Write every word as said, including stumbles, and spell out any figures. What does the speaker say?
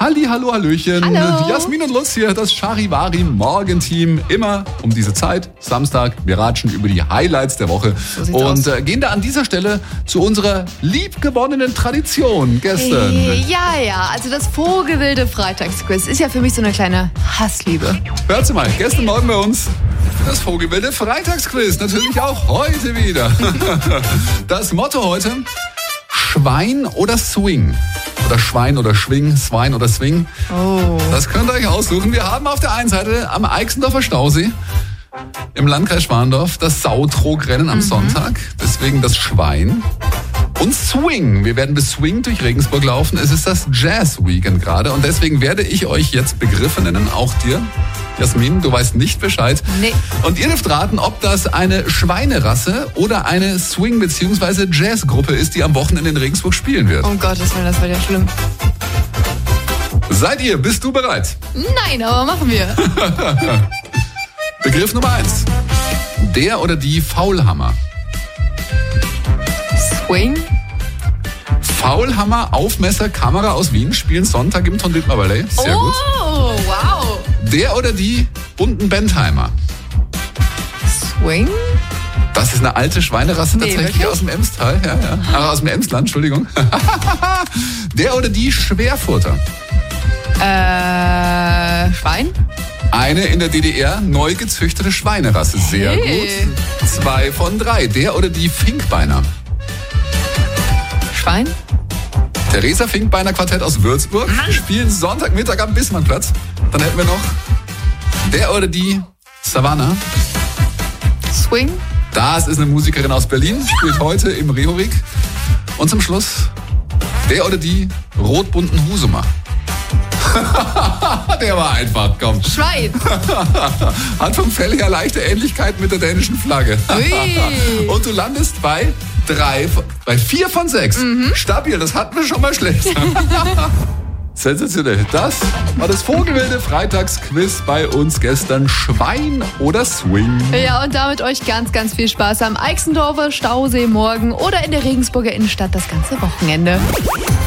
Halli, hallo, hallöchen. Hallo. Jasmin und Lutz hier, das Charivari-Morgenteam. Immer um diese Zeit, Samstag. Wir ratschen über die Highlights der Woche. So sieht's und aus. äh, gehen da an dieser Stelle zu unserer liebgewonnenen Tradition gestern. Ja, ja, also das vogelwilde Freitagsquiz ist ja für mich so eine kleine Hassliebe. Hört mal, gestern Morgen bei uns das vogelwilde Freitagsquiz. Natürlich auch heute wieder. Das Motto heute: Schwein oder Swing. Oder Schwein oder Schwing, Swine oder Swing. Oh. Das könnt ihr euch aussuchen. Wir haben auf der einen Seite am Eichsendorfer Stausee im Landkreis Schwandorf das Sautrogrennen am Sonntag. Deswegen das Schwein. Und Swing. Wir werden bis Swing durch Regensburg laufen. Es ist das Jazz-Weekend gerade. Und deswegen werde ich euch jetzt Begriffe nennen, auch dir. Jasmin, du weißt nicht Bescheid. Nee. Und ihr dürft raten, ob das eine Schweinerasse oder eine Swing- bzw. Jazzgruppe ist, die am Wochenende in Regensburg spielen wird. Um Gottes Willen, das wird ja schlimm. Seid ihr? Bist du bereit? Nein, aber machen wir. Begriff Nummer eins. Der oder die Faulhammer. Swing? Faulhammer, Aufmesser, Kamera aus Wien spielen Sonntag im Tondittmer Ballet. Sehr oh, gut. wow. Der oder die bunten Bentheimer. Swing? Das ist eine alte Schweinerasse, Nee, tatsächlich wirklich? aus dem Emstal. Ja, ja. Ah, aus dem Emsland, Entschuldigung. Der oder die Schwerfurter. Äh, Schwein? Eine in der D D R neu gezüchtete Schweinerasse. Sehr Hey. gut. Zwei von drei. Der oder die Finkbeiner. Schwein? Theresa Finkbeiner Quartett aus Würzburg spielen Sonntagmittag am Bismarckplatz. Dann hätten wir noch der oder die Savannah. Swing? Das ist eine Musikerin aus Berlin, spielt heute im Rehovik. Und zum Schluss der oder die rot-bunten Husumer. Der war einfach, komm. Schwein? Hat vom Fell her leichte Ähnlichkeit mit der dänischen Flagge. Ui. Und du landest bei drei, bei vier von sechs. Stabil, das hatten wir schon mal schlecht. Sensationell. Das war das vogelwilde Freitagsquiz bei uns gestern. Schwein oder Swing? Ja, und damit euch ganz, ganz viel Spaß am Eichsendorfer Stausee morgen oder in der Regensburger Innenstadt das ganze Wochenende.